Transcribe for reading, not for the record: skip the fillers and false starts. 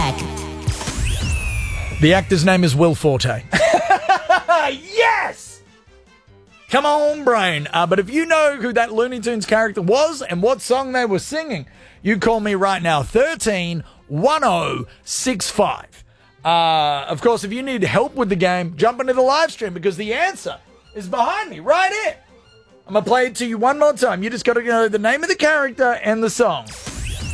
back. The actor's name is Will Forte. Yes! Come on, brain. But if you know who that Looney Tunes character was and what song they were singing, you call me right now, 131065. Of course, if you need help with the game, jump into the live stream because the answer is behind me, right here. I'm going to play it to you one more time. You just got to know the name of the character and the song.